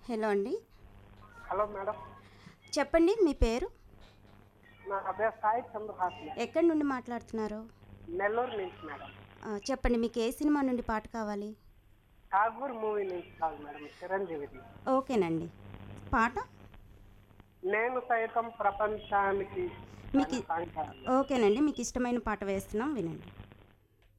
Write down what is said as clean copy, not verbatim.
Hello అండి. Hello madam. చెప్పండి మీ పేరు? నా పేరు సాయి చంద్రహాస్ మేడం. ఎక్కడి నుండి మాట్లాడుతున్నారు? నెల్లూరు నుంచి మేడం. చెప్పండి మీకు ఏ సినిమా నుండి పాట కావాలి? ఠాగూర్ మూవీ నుంచి కాదు మేడం, చిరంజీవిది. ఓకేనండి. పాట నేను సైతం ప్రపంచానికి మీకు అనే సాంగ్ కావాలి. ఓకేనండి. మీకు ఇష్టమైన పాట వేస్తున్నాం, వినండి.